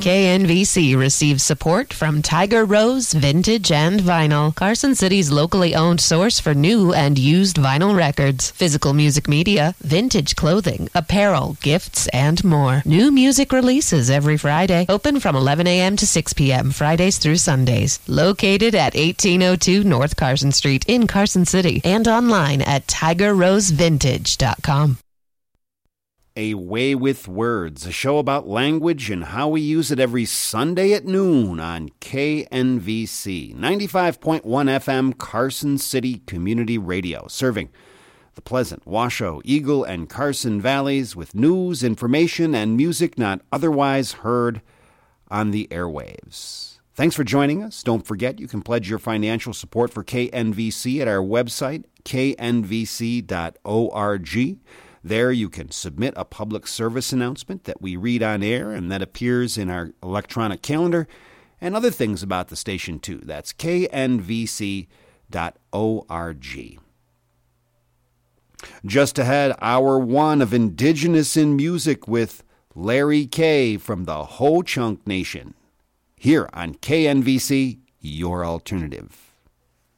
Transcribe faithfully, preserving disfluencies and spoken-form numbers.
K N V C receives support from Tiger Rose Vintage and Vinyl, Carson City's locally owned source for new and used vinyl records, physical music media, vintage clothing, apparel, gifts, and more. New music releases every Friday. Open from eleven a.m. to six p.m. Fridays through Sundays. Located at eighteen oh two North Carson Street in Carson City and online at tiger rose vintage dot com. A Way with Words, a show about language and how we use it every Sunday at noon on K N V C, ninety-five point one F M Carson City Community Radio, serving the Pleasant, Washoe, Eagle, and Carson Valleys with news, information, and music not otherwise heard on the airwaves. Thanks for joining us. Don't forget you can pledge your financial support for K N V C at our website, k n v c dot org. There you can submit a public service announcement that we read on air and that appears in our electronic calendar, and other things about the station too. That's k n v c dot org. Just ahead, hour one of Indigenous in Music with Larry Kay from the Ho Chunk Nation. Here on K N V C, your alternative.